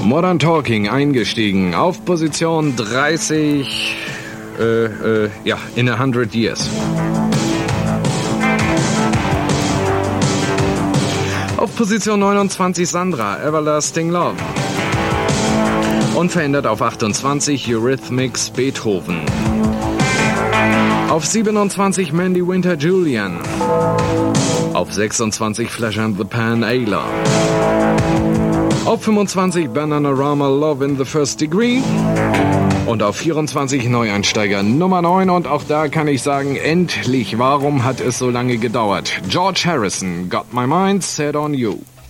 Modern Talking eingestiegen auf Position 30, in 100 Years. Auf Position 29 Sandra, Everlasting Love. Unverändert auf 28 Eurythmics, Beethoven. Auf 27 Mandy Winter, Julian. Auf 26 Flesh and the Pan, Ayla. Auf 25 Bananarama, Love in the First Degree. Und auf 24 Neueinsteiger Nummer 9. Und auch da kann ich sagen, endlich, warum hat es so lange gedauert? George Harrison, Got My Mind Set on You.